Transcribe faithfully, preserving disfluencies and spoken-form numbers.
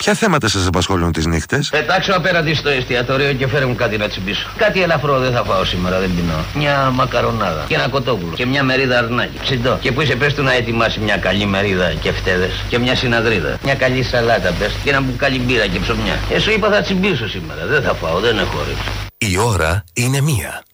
Ποια θέματα σας απασχολούν τις νύχτες? Πετάξω απέναντι στο εστιατόριο και φέρε μου κάτι να τσιμπήσω. Κάτι ελαφρό δεν θα φάω σήμερα, δεν πεινώ. Μια μακαρονάδα και ένα κοτόπουλο και μια μερίδα αρνάκι. Ψητό. Και που είσαι πες του να ετοιμάσει μια καλή μερίδα και φτέδες και μια συναδρίδα. Μια καλή σαλάτα πες και ένα μπουκάλι μπύρα και ψωμιά. Ε, σου είπα θα τσιμπήσω σήμερα. Δεν θα φάω, δεν έχω όρεξη. Η ώρα είναι μία.